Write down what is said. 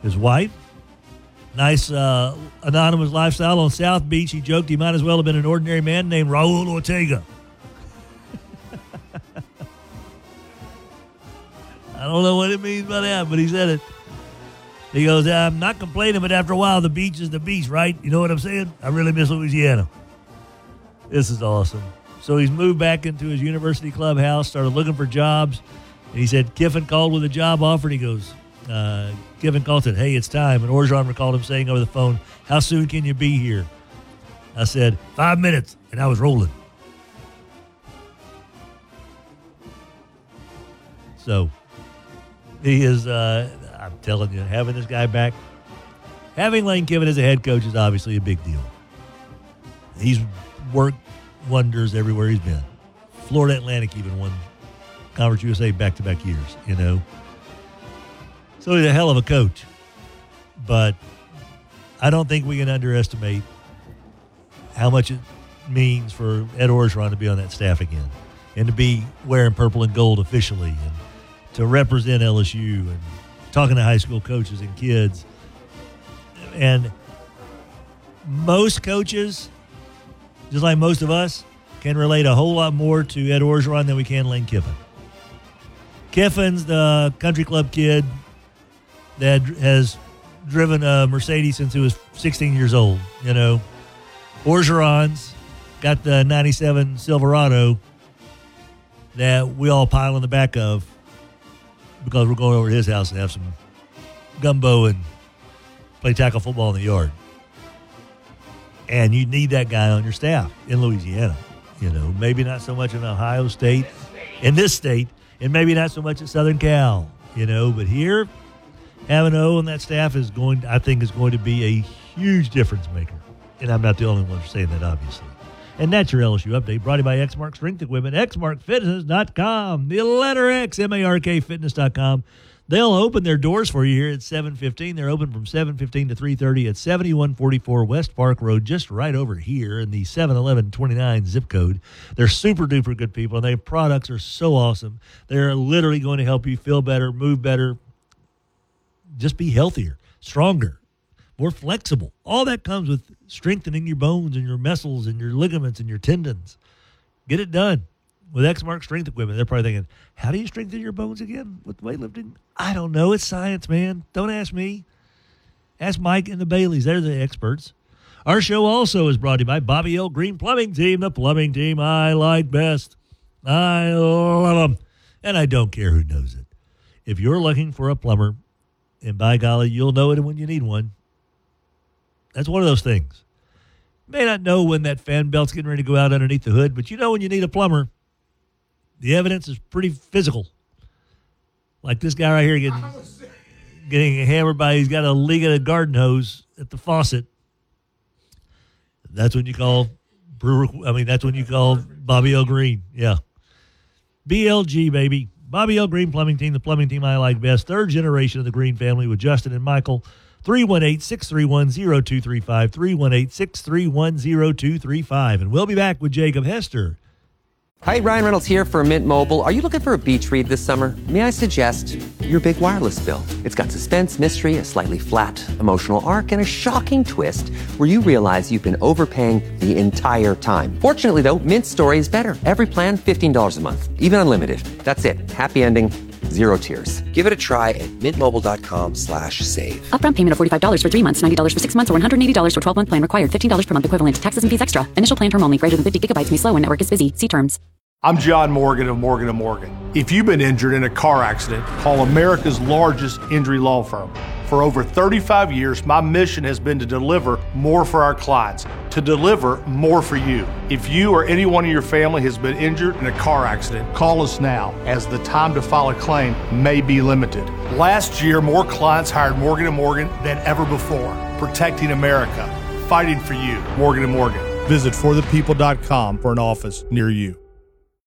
his wife. Nice anonymous lifestyle on South Beach. He joked he might as well have been an ordinary man named Raul Ortega. I don't know what it means by that, but he said it. He goes, I'm not complaining, but after a while, the beach is the beach, right? You know what I'm saying? I really miss Louisiana. This is awesome. So he's moved back into his university clubhouse, started looking for jobs. And he said Kiffin called with a job offer, and he goes, Kiffin called and said, hey, it's time. And Orgeron recalled him saying over the phone, how soon can you be here? I said, 5 minutes, and I was rolling. So he is, I'm telling you, having this guy back, having Lane Kiffin as a head coach is obviously a big deal. He's worked wonders everywhere he's been. Florida Atlantic even won Conference USA back-to-back years, you know. So he's a hell of a coach. But I don't think we can underestimate how much it means for Ed Orgeron to be on that staff again and to be wearing purple and gold officially and to represent LSU and talking to high school coaches and kids. And most coaches, just like most of us, can relate a whole lot more to Ed Orgeron than we can Lane Kiffin. Kiffin's the country club kid that has driven a Mercedes since he was 16 years old, you know. Orgeron's got the 97 Silverado that we all pile in the back of because we're going over to his house and have some gumbo and play tackle football in the yard. And you need that guy on your staff in Louisiana. You know, maybe not so much in Ohio State, in this state, and maybe not so much at Southern Cal, you know. But here, having O on that staff is going to be a huge difference maker. And I'm not the only one saying that, obviously. And that's your LSU update, brought to you by Exmark Strength Equipment, exmarkfitness.com, the letter X, markfitness.com. They'll open their doors for you here at 7:15. They're open from 7:15 to 3:30 at 7144 West Park Road, just right over here in the 71129 zip code. They're super duper good people, and their products are so awesome. They're literally going to help you feel better, move better, just be healthier, stronger, more flexible. All that comes with strengthening your bones and your muscles and your ligaments and your tendons. Get it done with Exmark Strength Equipment. They're probably thinking, how do you strengthen your bones again with weightlifting? I don't know. It's science, man. Don't ask me. Ask Mike and the Baileys. They're the experts. Our show also is brought to you by Bobby L. Green Plumbing Team, the plumbing team I like best. I love them. And I don't care who knows it. If you're looking for a plumber, and by golly, you'll know it when you need one. That's one of those things. You may not know when that fan belt's getting ready to go out underneath the hood, but you know when you need a plumber. The evidence is pretty physical. Like this guy right here getting hammered by, he's got a leak of a garden hose at the faucet. That's when you call that's when you call Bobby L. Green. Yeah. BLG, baby. Bobby L. Green Plumbing Team, the plumbing team I like best. Third generation of the Green family with Justin and Michael. 318-631-0235. 318-631-0235. And we'll be back with Jacob Hester. Hi, Ryan Reynolds here for Mint Mobile. Are you looking for a beach read this summer? May I suggest your big wireless bill? It's got suspense, mystery, a slightly flat, emotional arc, and a shocking twist where you realize you've been overpaying the entire time. Fortunately, though, Mint's story is better. Every plan, $15 a month, even unlimited. That's it. Happy ending, zero tears. Give it a try at mintmobile.com/save. Upfront payment of $45 for 3 months, $90 for 6 months, or $180 for 12-month plan required. $15 per month equivalent. Taxes and fees extra. Initial plan term only. Greater than 50 gigabytes may slow when network is busy. See terms. I'm John Morgan of Morgan & Morgan. If you've been injured in a car accident, call America's largest injury law firm. For over 35 years, my mission has been to deliver more for our clients, to deliver more for you. If you or anyone in your family has been injured in a car accident, call us now, as the time to file a claim may be limited. Last year, more clients hired Morgan & Morgan than ever before, protecting America, fighting for you. Morgan & Morgan. Visit forthepeople.com for an office near you.